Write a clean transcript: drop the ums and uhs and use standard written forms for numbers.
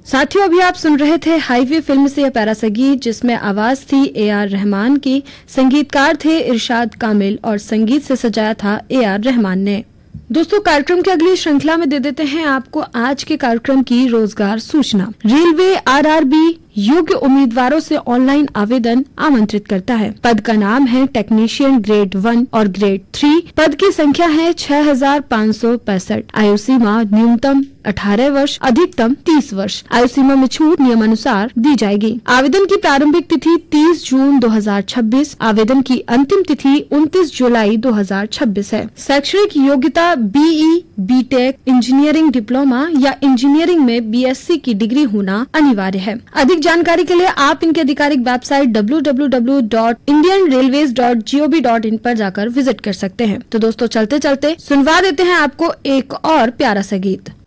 साथियों, अभी आप सुन रहे थे हाईवे फिल्म से यह प्यारा सा गीत, जिसमें आवाज थी AR रहमान की, संगीतकार थे इरशाद कामिल और संगीत से सजाया था AR रहमान ने। दोस्तों, कार्यक्रम की अगली श्रृंखला में दे देते हैं आपको आज के कार्यक्रम की रोजगार सूचना। रेलवे RRB योग्य उम्मीदवारों से ऑनलाइन आवेदन आमंत्रित करता है। पद का नाम है टेक्नीशियन ग्रेड 1 और ग्रेड 3। पद की संख्या है 6565। आयु सीमा न्यूनतम 18 वर्ष, अधिकतम 30 वर्ष। आयु सीमा में छूट नियमानुसार दी जाएगी। आवेदन की प्रारंभिक तिथि 30 जून 2026। आवेदन की अंतिम तिथि 29 जुलाई 2026 है। शैक्षणिक योग्यता BE, BTech, इंजीनियरिंग डिप्लोमा या इंजीनियरिंग में BSc की डिग्री होना अनिवार्य है। अधिक जानकारी के लिए आप इनकी आधिकारिक वेबसाइट www.indianrailways.gov.in पर जाकर विजिट कर सकते हैं। तो दोस्तों, चलते चलते सुनवा देते हैं आपको एक और प्यारा सा गीत।